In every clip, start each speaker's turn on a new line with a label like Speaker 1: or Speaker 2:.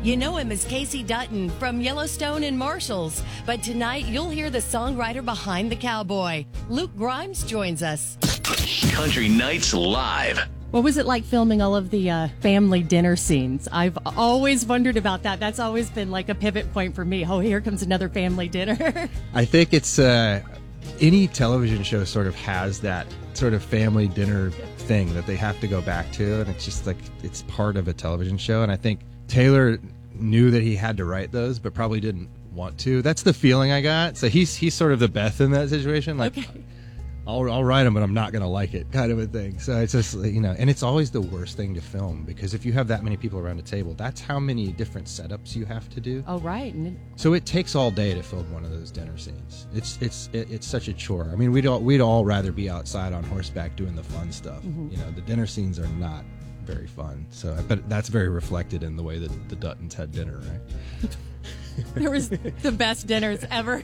Speaker 1: You know him as Casey Dutton from Yellowstone and Marshalls, but tonight you'll hear the songwriter behind the cowboy. Luke Grimes joins us.
Speaker 2: Country Nights Live.
Speaker 3: What was it like filming all of the family dinner scenes? I've always wondered about that. That's always been like a pivot point for me. Oh, here comes another family dinner.
Speaker 4: I think it's any television show sort of has that sort of family dinner thing that they have to go back to, and it's just like it's part of a television show. And I think Taylor knew that he had to write those, but probably didn't want to. That's the feeling I got. So he's sort of the Beth in that situation. Like, okay. I'll write them, but I'm not going to like it, kind of a thing. So it's just, and it's always the worst thing to film, because if you have that many people around a table, that's how many different setups you have to do.
Speaker 3: Oh, right.
Speaker 4: So it takes all day to film one of those dinner scenes. It's such a chore. I mean, we'd all rather be outside on horseback doing the fun stuff. Mm-hmm. The dinner scenes are not very fun. So, but that's very reflected in the way that the Duttons had dinner, right?
Speaker 3: There was the best dinners ever.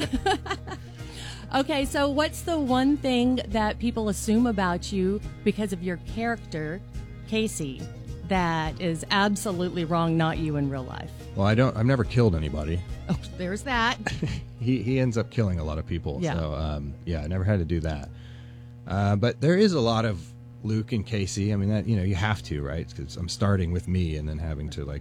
Speaker 3: Okay, so what's the one thing that people assume about you because of your character, Casey, that is absolutely wrong, not you in real life?
Speaker 4: Well, I've never killed anybody.
Speaker 3: Oh, there's that.
Speaker 4: He ends up killing a lot of people.
Speaker 3: Yeah.
Speaker 4: So, I never had to do that. But there is a lot of Luke and Casey. I mean, that, you have to, right? Because I'm starting with me and then having to,